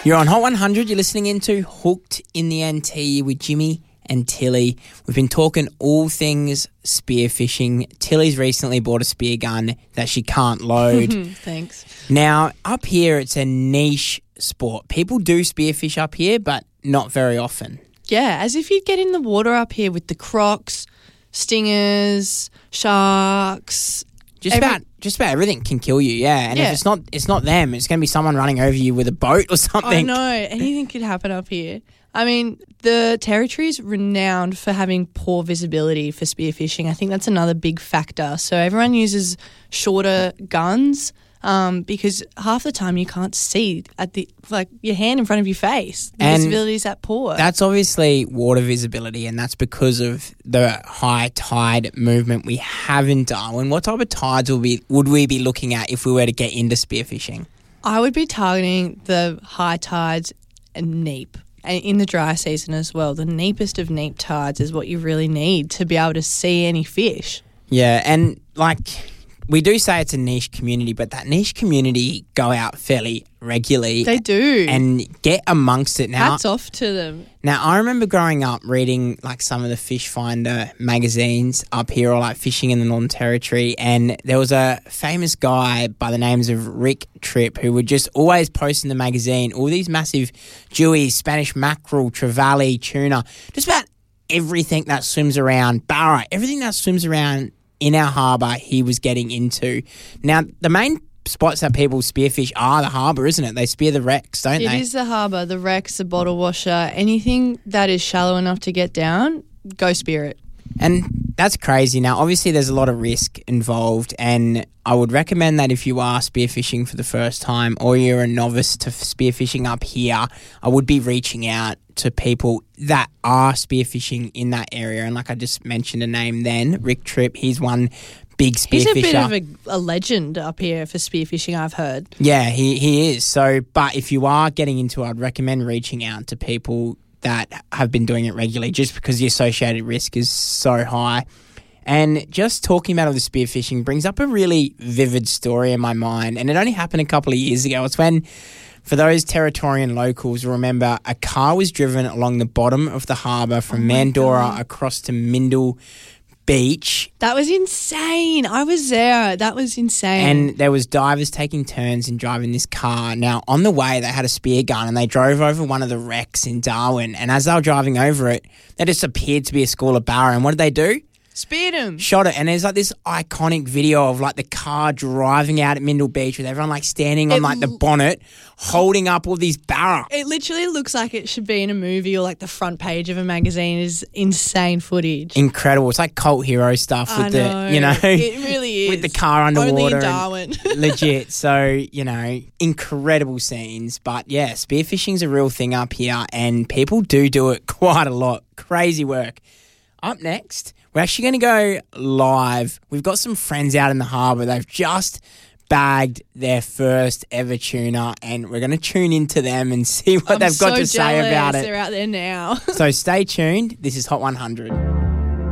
You're on Hot 100. You're listening into Hooked in the NT with Jimmy and Tilly. We've been talking all things spearfishing. Tilly's recently bought a spear gun that she can't load. Thanks. Now, up here, it's a niche sport. People do spearfish up here, but not very often. Yeah, as if you'd get in the water up here with the crocs, stingers, sharks. Just about everything can kill you, yeah. And if it's not them, it's going to be someone running over you with a boat or something. I know. Anything could happen up here. I mean, the territory is renowned for having poor visibility for spearfishing. I think that's another big factor. So everyone uses shorter guns because half the time you can't see at your hand in front of your face. The visibility is that poor. That's obviously water visibility, and that's because of the high tide movement we have in Darwin. What type of tides would we be looking at if we were to get into spearfishing? I would be targeting the high tides and neap. And in the dry season as well. The neapest of neap tides is what you really need to be able to see any fish. Yeah, and we do say it's a niche community, but that niche community go out fairly regularly. They do. And get amongst it now. Hats off to them. Now, I remember growing up reading some of the Fish Finder magazines up here, or Fishing in the Northern Territory, and there was a famous guy by the names of Rick Tripp who would just always post in the magazine all these massive jewies, Spanish mackerel, trevally, tuna, just about everything that swims around, barra, everything that swims around in our harbour he was getting into. Now, the main spots that people spearfish are the harbour, isn't it? They spear the wrecks, don't they? It is the harbour, the wrecks, the bottle washer, anything that is shallow enough to get down, go spear it. And that's crazy. Now, obviously, there's a lot of risk involved, and I would recommend that if you are spearfishing for the first time or you're a novice to spearfishing up here, I would be reaching out to people that are spearfishing in that area. And like I just mentioned a name then, Rick Tripp, he's one big spearfisher. He's a bit of a legend up here for spearfishing, I've heard. Yeah, he is. So, but if you are getting into it, I'd recommend reaching out to people that have been doing it regularly, just because the associated risk is so high. And just talking about all the spearfishing brings up a really vivid story in my mind, and it only happened a couple of years ago. It's when, for those Territorian locals remember, a car was driven along the bottom of the harbour from Mandorah across to Mindle Beach. That was insane. I was there. That was insane. And there was divers taking turns in driving this car. Now, on the way, they had a spear gun and they drove over one of the wrecks in Darwin. And as they were driving over it, there just appeared to be a school of barra. And what did they do? Speared him. Shot it. And there's this iconic video of the car driving out at Mindle Beach with everyone standing on the bonnet, holding up all these barra. It literally looks like it should be in a movie or the front page of a magazine. Is insane footage. Incredible. It's like cult hero stuff with the, it really is. With the car underwater. Only in Darwin. Legit. So, incredible scenes. But yeah, spearfishing's a real thing up here and people do it quite a lot. Crazy work. Up next, we're actually going to go live. We've got some friends out in the harbour. They've just bagged their first ever tuna, and we're going to tune into them and see what they've got to say about it. They're out there now. So stay tuned. This is Hot 100.